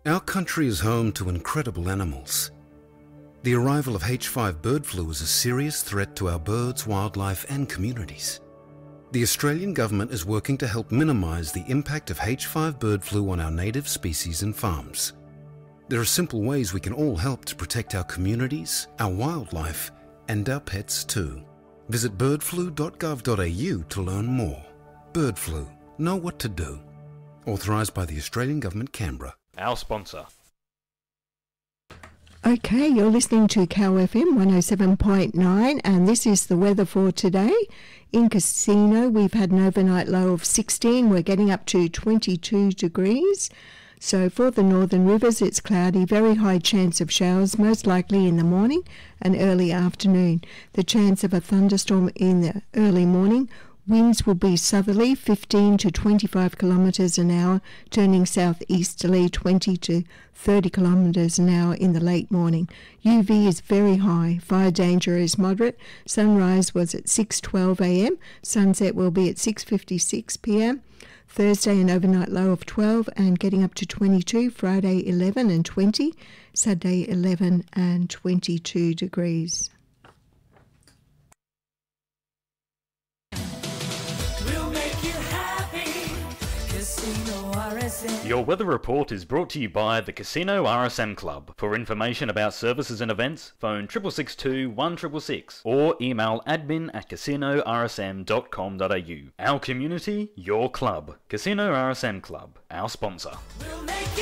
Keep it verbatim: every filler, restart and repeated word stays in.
Our country is home to incredible animals. The arrival of H five bird flu is a serious threat to our birds, wildlife and communities. The Australian government is working to help minimise the impact of H five bird flu on our native species and farms. There are simple ways we can all help to protect our communities, our wildlife and our pets too. Visit bird flu dot gov dot a u to learn more. Bird flu. Know what to do. Authorised by the Australian Government, Canberra. Our sponsor. Okay, you're listening to Cow F M one oh seven point nine and this is the weather for today. In Casino, we've had an overnight low of sixteen. We're getting up to twenty-two degrees. So for the Northern Rivers, it's cloudy, very high chance of showers, most likely in the morning and early afternoon. The chance of a thunderstorm in the early morning. Winds will be southerly, fifteen to twenty-five kilometres an hour, turning southeasterly, twenty to thirty kilometres an hour in the late morning. U V is very high, fire danger is moderate. Sunrise was at six twelve a m, sunset will be at six fifty-six p m. Thursday an overnight low of twelve and getting up to twenty-two, Friday eleven and twenty, Saturday eleven and twenty-two degrees. Your weather report is brought to you by the Casino R S M Club. For information about services and events, phone six six two, one six six six or email admin at casino r s m dot com dot a u. Our community, your club. Casino R S M Club, our sponsor.